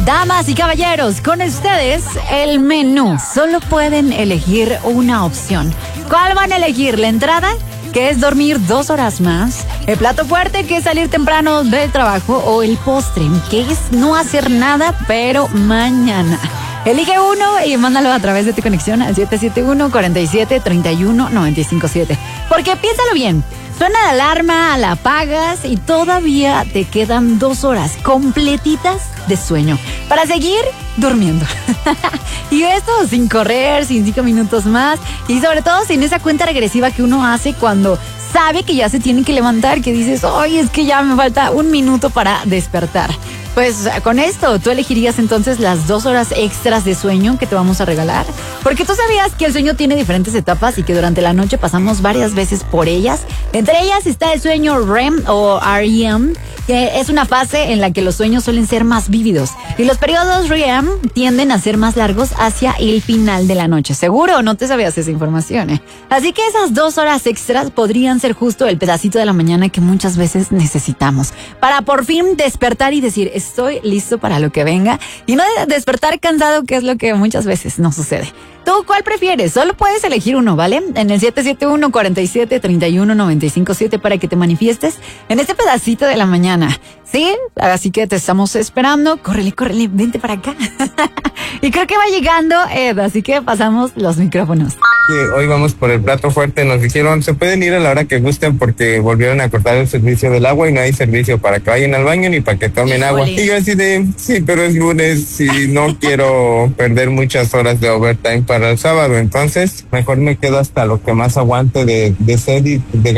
Damas y caballeros, con ustedes el menú. Solo pueden elegir una opción. ¿Cuál van a elegir? ¿La entrada, que es dormir 2 horas más? ¿El plato fuerte, que es salir temprano del trabajo? ¿O el postre, que es no hacer nada, pero mañana? Elige uno y mándalo a través de tu conexión al 771-47-31-957. Porque piénsalo bien. Suena la alarma, la apagas y todavía te quedan 2 horas completitas de sueño para seguir durmiendo. Y esto sin correr, sin 5 minutos más y sobre todo sin esa cuenta regresiva que uno hace cuando sabe que ya se tiene que levantar, que dices, ay, es que ya me falta 1 minuto para despertar. Pues con esto, ¿tú elegirías entonces las 2 horas extras de sueño que te vamos a regalar? Porque tú sabías que el sueño tiene diferentes etapas y que durante la noche pasamos varias veces por ellas. Entre ellas está el sueño REM o REM, que es una fase en la que los sueños suelen ser más vívidos. Y los periodos REM tienden a ser más largos hacia el final de la noche. Seguro no te sabías esa información, ¿eh? Así que esas 2 horas extras podrían ser justo el pedacito de la mañana que muchas veces necesitamos. Para por fin despertar y decir, estoy listo para lo que venga. Y no despertar cansado, que es lo que muchas veces nos sucede. ¿Tú cuál prefieres? Solo puedes elegir uno, ¿vale? En el 771-47-31-957 para que te manifiestes en este pedacito de la mañana. ¿Sí? Así que te estamos esperando. Córrele, vente para acá. Y creo que va llegando Ed, así que pasamos los micrófonos. Hoy vamos por el plato fuerte. Nos dijeron, se pueden ir a la hora que gusten porque volvieron a cortar el servicio del agua y no hay servicio para que vayan al baño ni para que tomen agua. Y yo así de, sí, pero es lunes y no quiero perder muchas horas de overtime para el sábado. Entonces, mejor me quedo hasta lo que más aguante de sed y de